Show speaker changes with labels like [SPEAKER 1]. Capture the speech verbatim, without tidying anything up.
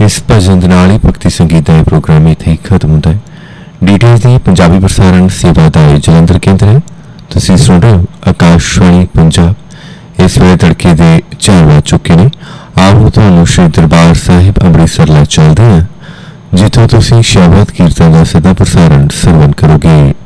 [SPEAKER 1] इस भजन दे नाल ही भगती संगीत का प्रोग्राम इत्थे ही खत्म होता है। डीटीएच दी पंजाबी प्रसारण सेवा दा जलंधर केंद्र है। तुसीं सुन रहे हो आकाशवाणी पंजाब। इस वेले तड़के दे चार वज चुके ने। आओ तुहानूं श्री दरबार साहिब अमृतसर लै चलदे हां, जिथों तुसीं शबद कीर्तन दा सदा प्रसारण सरवण करोगे।